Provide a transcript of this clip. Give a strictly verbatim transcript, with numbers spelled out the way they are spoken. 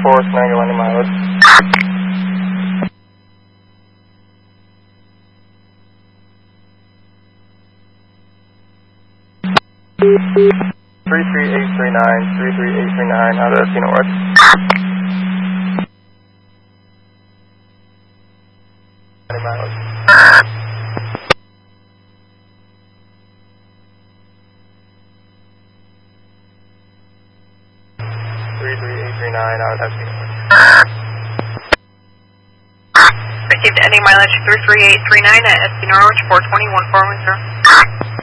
Forest Mango, any mileage. three three eight three nine, three three eight three nine, out of S P North. Any mileage. three three eight three nine, out of S P North. Received any mileage three three eight three nine at S P Norwich, four twenty-one four one zero.